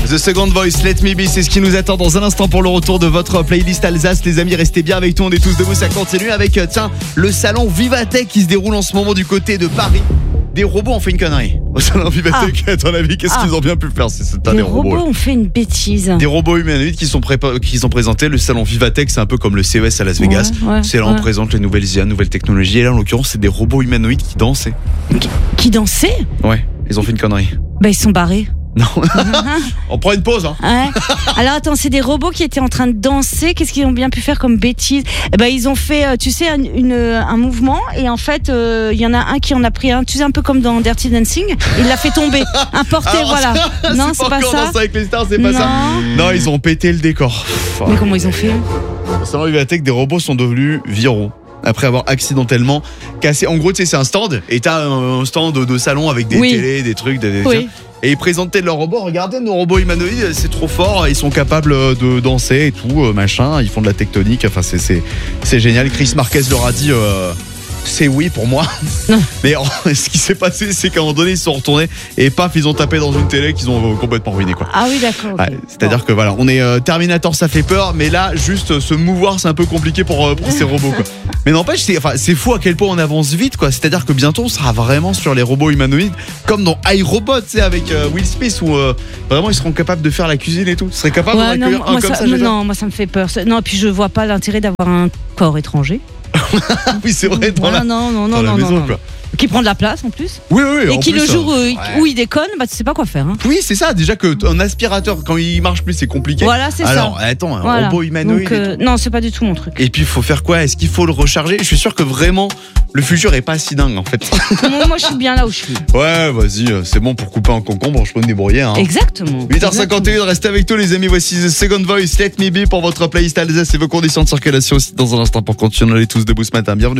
The Second Voice, Let Me Be, c'est ce qui nous attend dans un instant pour le retour de votre playlist Alsace. Les amis, restez bien avec nous, on est tous debout, ça continue avec, le salon Vivatech qui se déroule en ce moment du côté de Paris. Des robots ont fait une connerie au salon Vivatech, à ton avis, qu'est-ce qu'ils ont bien pu faire? Des robots ont fait une bêtise. Des robots humanoïdes qui sont présentés. Le salon Vivatech, c'est un peu comme le CES à Las Vegas. C'est là où on présente les nouvelles IA, nouvelles technologies. Et là, en l'occurrence, c'est des robots humanoïdes qui dansaient. Qui dansaient? Ouais, ils ont fait une connerie. Bah, ils sont barrés. Non. On prend une pause, hein. Ouais. Alors attends, c'est des robots qui étaient en train de danser. Qu'est-ce qu'ils ont bien pu faire comme bêtise? Eh ben, ils ont fait, tu sais, un mouvement, et en fait, il y en a un qui en a pris un, tu sais, un peu comme dans Dirty Dancing. Il l'a fait tomber, un porté, voilà. Non, c'est pas ça. Avec les stars, c'est pas ça. Non, ils ont pété le décor. Mais comment ils ont fait? Au salon Vivatech, des robots sont devenus viraux. Après avoir accidentellement cassé. En gros, tu sais, c'est un stand. Et t'as un stand de salon avec des télés, des trucs, et ils présentaient leurs robots. Regardez, nos robots humanoïdes, c'est trop fort. Ils sont capables de danser et tout, machin. Ils font de la tectonique. Enfin, c'est génial. Chris Marquez leur a dit. C'est oui pour moi. Mais ce qui s'est passé, c'est qu'à un moment donné, ils se sont retournés et paf, ils ont tapé dans une télé qu'ils ont complètement ruiné, quoi. Ah oui, d'accord. Okay. Ouais, c'est-à-dire que voilà, on est Terminator, ça fait peur, mais là, juste se mouvoir, c'est un peu compliqué pour ces robots, quoi. Mais n'empêche, c'est fou à quel point on avance vite, quoi. C'est-à-dire que bientôt, on sera vraiment sur les robots humanoïdes, comme dans iRobot, tu sais, avec Will Smith, où vraiment ils seront capables de faire la cuisine et tout. Ils seraient capables d'accueillir un comme ça. Non, moi ça me fait peur. Non, puis je vois pas l'intérêt d'avoir un corps étranger. Oui, c'est vrai, dans la maison, quoi. Qui prend de la place en plus. Oui. Et qui, le jour où il déconne, bah tu sais pas quoi faire. Hein. Oui, c'est ça. Déjà qu'un aspirateur, quand il marche plus, c'est compliqué. Voilà, c'est Alors, ça. Attends, un robot humanoïde. Donc, non, c'est pas du tout mon truc. Et puis, il faut faire quoi? Est-ce qu'il faut le recharger? Je suis sûr que vraiment, le futur est pas si dingue, en fait. Moi, je suis bien là où je suis. Ouais, vas-y, c'est bon pour couper un concombre, je peux me débrouiller. Hein. Exactement. 8h51, restez avec nous, les amis. Voici The Second Voice, Let Me Be pour votre playlist Alsace et vos conditions de circulation aussi dans un instant pour continuer. On est tous debout ce matin. Bienvenue.